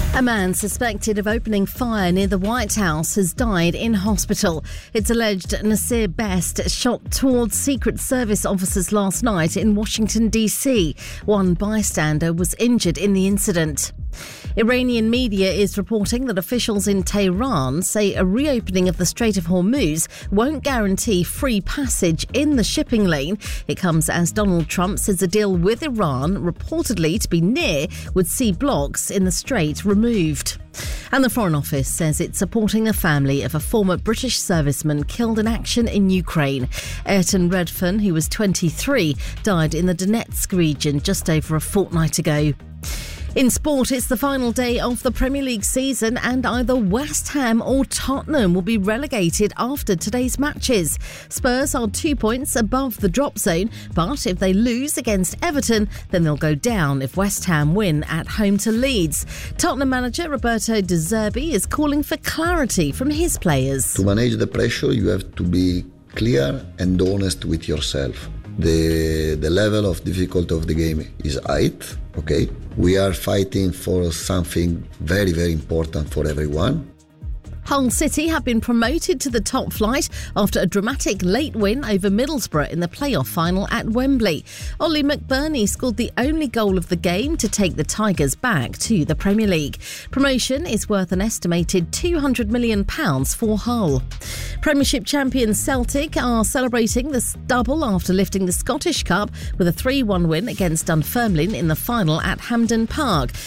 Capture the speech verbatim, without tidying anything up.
A man suspected of opening fire near the White House has died in hospital. It's alleged Nasir Best shot towards Secret Service officers last night in Washington, D C. One bystander was injured in the incident. Iranian media is reporting that officials in Tehran say a reopening of the Strait of Hormuz won't guarantee free passage in the shipping lane. It comes as Donald Trump says a deal with Iran, reportedly to be near, would see blocks in the strait removed. And the Foreign Office says it's supporting the family of a former British serviceman killed in action in Ukraine. Ayrton Redfern, who was twenty-three, died in the Donetsk region just over a fortnight ago. In sport, it's the final day of the Premier League season and either West Ham or Tottenham will be relegated after today's matches. Spurs are two points above the drop zone, but if they lose against Everton, then they'll go down if West Ham win at home to Leeds. Tottenham manager Roberto De Zerbi is calling for clarity from his players. To manage the pressure, you have to be clear and honest with yourself. The the level of difficulty of the game is high, okay? We are fighting for something very, very important for everyone. Hull City have been promoted to the top flight after a dramatic late win over Middlesbrough in the playoff final at Wembley. Ollie McBurney scored the only goal of the game to take the Tigers back to the Premier League. Promotion is worth an estimated two hundred million pounds for Hull. Premiership champions Celtic are celebrating the double after lifting the Scottish Cup with a three one win against Dunfermline in the final at Hampden Park.